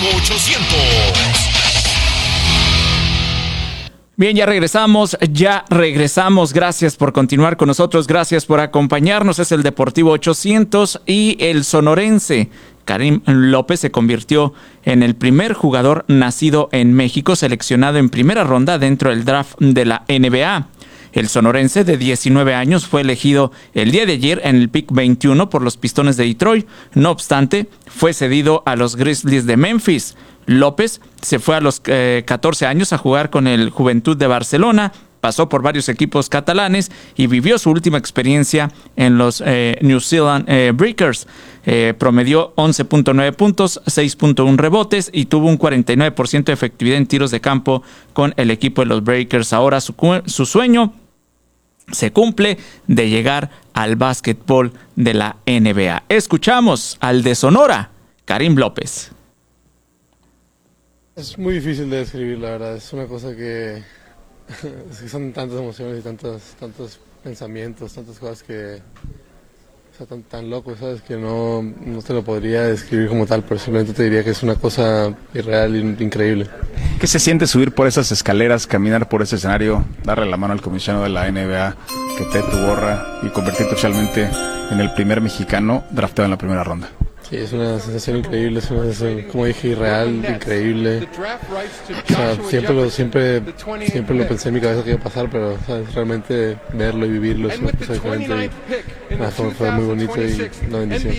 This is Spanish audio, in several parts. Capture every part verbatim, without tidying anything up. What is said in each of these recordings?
ochocientos. Bien, ya regresamos, ya regresamos. Gracias por continuar con nosotros, gracias por acompañarnos. Es el Deportivo ochocientos y el sonorense Karim López se convirtió en el primer jugador nacido en México seleccionado en primera ronda dentro del draft de la N B A. El sonorense de diecinueve años fue elegido el día de ayer en el pick veintiuno por los Pistones de Detroit. No obstante, fue cedido a los Grizzlies de Memphis. López se fue a los eh, catorce años a jugar con el Juventud de Barcelona, pasó por varios equipos catalanes y vivió su última experiencia en los eh, New Zealand eh, Breakers. Eh, promedió once punto nueve puntos, seis punto uno rebotes y tuvo un cuarenta y nueve por ciento de efectividad en tiros de campo con el equipo de los Breakers. Ahora su, su sueño se cumple de llegar al básquetbol de la N B A. Escuchamos al de Sonora, Karim López. Es muy difícil de describir, la verdad. Es una cosa que, es que son tantas emociones y tantos, tantos pensamientos, tantas cosas que, o sea, tan, tan locos, ¿sabes? Que no, no te lo podría describir como tal, pero simplemente te diría que es una cosa irreal e increíble. ¿Qué se siente subir por esas escaleras, caminar por ese escenario, darle la mano al comisionado de la N B A, que te dé tu gorra y convertirte oficialmente en el primer mexicano drafteado en la primera ronda? Sí, es una sensación increíble, es una sensación, como dije, irreal, increíble. O sea, siempre lo, siempre, siempre lo pensé en mi cabeza que iba a pasar, pero ¿sabes? Realmente verlo y vivirlo es una cosa diferente y nada, fue, fue muy bonito y una bendición.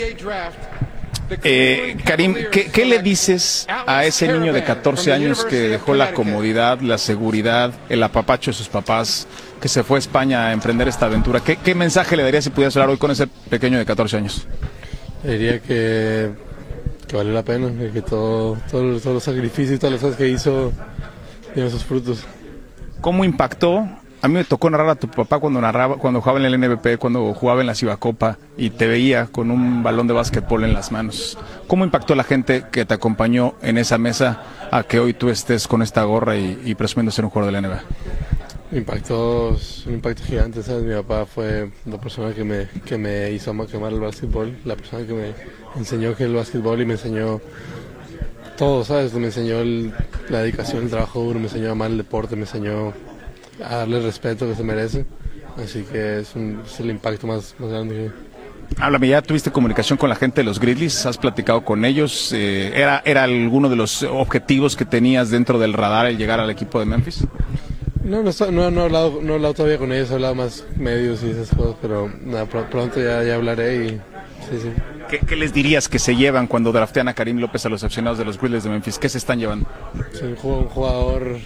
Eh, Karim, ¿qué, ¿qué le dices a ese niño de catorce años que dejó la comodidad, la seguridad, el apapacho de sus papás, que se fue a España a emprender esta aventura? ¿Qué, qué mensaje le darías si pudieras hablar hoy con ese pequeño de catorce años? Diría que, que vale la pena, que todo, todo, todos los sacrificios y todas las cosas que hizo tienen sus frutos. ¿Cómo impactó? A mí me tocó narrar a tu papá cuando narraba, cuando jugaba en el N B P, cuando jugaba en la Cibacopa y te veía con un balón de básquetbol en las manos. ¿Cómo impactó la gente que te acompañó en esa mesa a que hoy tú estés con esta gorra y, y presumiendo ser un jugador de la N B A? Impactó, un impacto gigante, ¿sabes? Mi papá fue la persona que me, que me hizo quemar el básquetbol, la persona que me enseñó que el básquetbol y me enseñó todo, ¿sabes? Me enseñó el, la dedicación, el trabajo duro, me enseñó a amar el deporte, me enseñó a darle el respeto que se merece, así que es, un, es el impacto más, más grande que... Háblame, ¿ya tuviste comunicación con la gente de los Grizzlies? ¿Has platicado con ellos? Eh, ¿era, ¿Era alguno de los objetivos que tenías dentro del radar el llegar al equipo de Memphis? No, no, no, no, he hablado, no he hablado todavía con ellos, he hablado más medios y esas cosas, pero nada, pr pronto ya, ya hablaré y sí, sí. ¿Qué, ¿Qué les dirías que se llevan cuando draftean a Karim López a los aficionados de los Grizzlies de Memphis? ¿Qué se están llevando? Sí, un jugador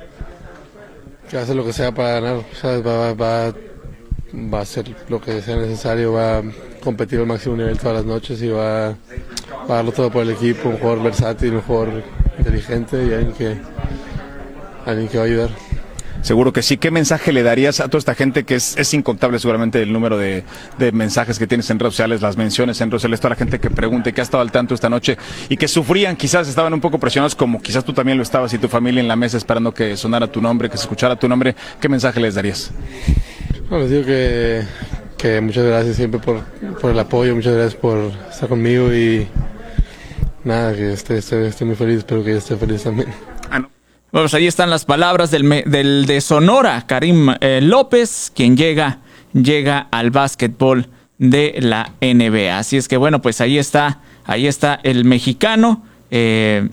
que hace lo que sea para ganar, ¿sabes? Va, va, va a hacer lo que sea necesario, va a competir al máximo nivel todas las noches y va, va a darlo todo por el equipo, un jugador versátil, un jugador inteligente y alguien que, alguien que va a ayudar. Seguro que sí. ¿Qué mensaje le darías a toda esta gente que es, es incontable seguramente el número de, de mensajes que tienes en redes sociales, las menciones en redes sociales, toda la gente que pregunte, que ha estado al tanto esta noche y que sufrían, quizás estaban un poco presionados como quizás tú también lo estabas y tu familia en la mesa esperando que sonara tu nombre, que se escuchara tu nombre? ¿Qué mensaje les darías? Bueno, les digo que, que muchas gracias siempre por, por el apoyo, muchas gracias por estar conmigo y nada, que esté, esté, esté muy feliz, espero que ella esté feliz también. Ah, no. Bueno, pues ahí están las palabras del, del de Sonora, Karim eh, López, quien llega, llega al básquetbol de la N B A. Así es que bueno, pues ahí está, ahí está el mexicano eh,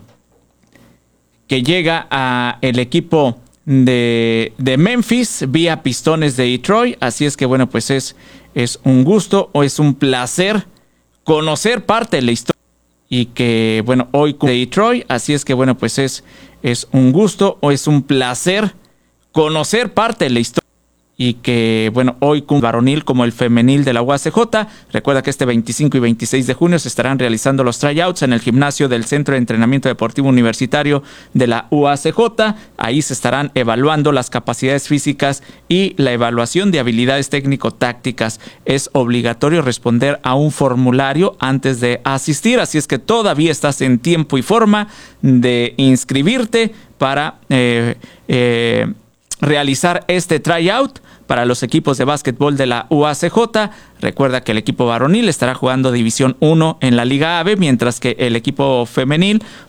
que llega a el equipo de, de Memphis vía Pistones de Detroit. Así es que bueno, pues es, es un gusto o es un placer conocer parte de la historia. Y que, bueno, hoy con Detroit, así es que, bueno, pues es, es un gusto o es un placer conocer parte de la historia. Y que, bueno, hoy con varonil como el femenil de la U A C J. Recuerda que este veinticinco y veintiséis de junio se estarán realizando los tryouts en el gimnasio del Centro de Entrenamiento Deportivo Universitario de la U A C J. Ahí se estarán evaluando las capacidades físicas y la evaluación de habilidades técnico-tácticas. Es obligatorio responder a un formulario antes de asistir, así es que todavía estás en tiempo y forma de inscribirte para eh, eh, realizar este tryout para los equipos de básquetbol de la U A C J. Recuerda que el equipo varonil estará jugando División uno en la Liga A B, mientras que el equipo femenil